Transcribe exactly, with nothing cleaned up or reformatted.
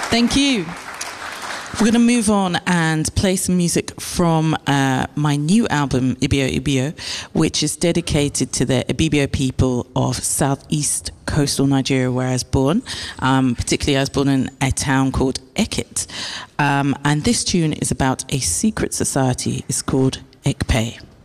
Thank you. We're going to move on and play some music from uh, my new album, Ibio Ibio, which is dedicated to the Ibibio people of southeast coastal Nigeria, where I was born. Um, particularly, I was born in a town called Ekit. Um, and this tune is about a secret society. It's called Ekpe.